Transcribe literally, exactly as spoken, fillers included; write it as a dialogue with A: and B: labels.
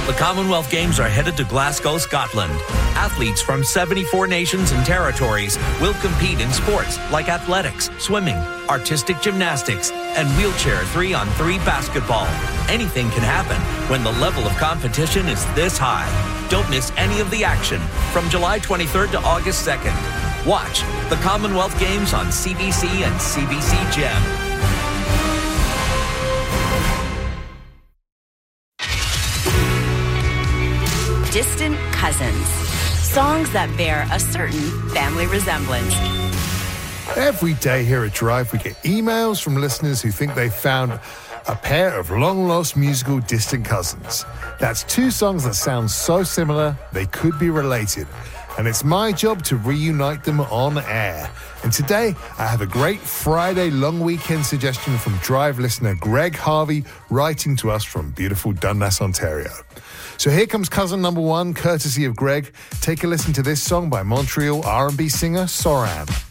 A: The Commonwealth Games are headed to Glasgow, Scotland. Athletes from seventy-four nations and territories will compete in sports like athletics, swimming, artistic gymnastics, and wheelchair three on three basketball. Anything can happen when the level of competition is this high. Don't miss any of the action from July twenty-third to August second. Watch the Commonwealth Games on C B C and C B C Gem.
B: Distant cousins. Songs that bear a certain family resemblance.
C: Every day here at Drive, we get emails from listeners who think they found a pair of long-lost musical distant cousins. That's two songs that sound so similar, they could be related. And it's my job to reunite them on air. And today, I have a great Friday long weekend suggestion from Drive listener Greg Harvey, writing to us from beautiful Dundas, Ontario. So here comes cousin number one, courtesy of Greg. Take a listen to this song by Montreal R and B singer Soram.